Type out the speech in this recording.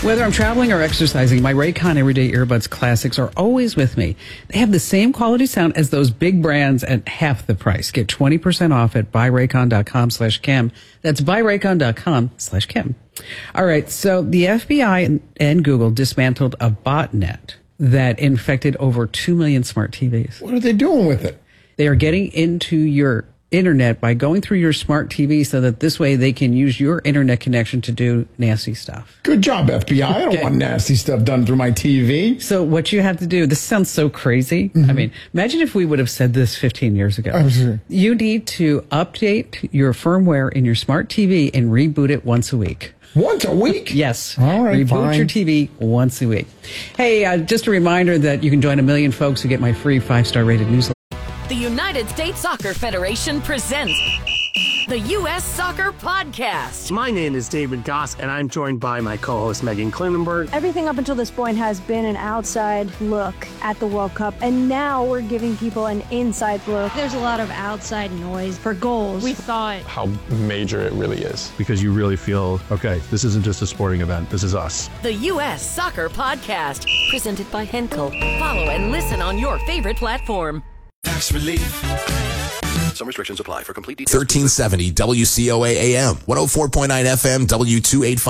Whether I'm traveling or exercising, my Raycon Everyday Earbuds Classics are always with me. They have the same quality sound as those big brands at half the price. Get 20% off at buyraycon.com/Kim. That's buyraycon.com/Kim. All right, so the FBI and Google dismantled a botnet that infected over 2 million smart TVs. What are they doing with it? They are getting into your internet by going through your smart TV so that this way they can use your internet connection to do nasty stuff. Good job, FBI. I don't want nasty stuff done through my TV. So what you have to do, this sounds so crazy. I mean, imagine if we would have said this 15 years ago. I'm sure. You need to update your firmware in your smart TV and reboot it once a week. Once a week? Yes. All right, Reboot fine. your TV once a week. Hey, just a reminder that you can join 1 million folks who get my free 5-star rated newsletter. The United States Soccer Federation presents the U.S. Soccer Podcast. My name is David Goss, and I'm joined by my co-host Megan Klinenberg. Everything up until this point has been an outside look at the World Cup, and now we're giving people an inside look. There's a lot of outside noise for goals. We thought how major it really is. Because you really feel, okay, this isn't just a sporting event, this is us. The U.S. Soccer Podcast, presented by Henkel. Follow and listen on your favorite platform. Tax relief. Some restrictions apply. For complete details. 1370 WCOA AM, 104.9 FM, W285.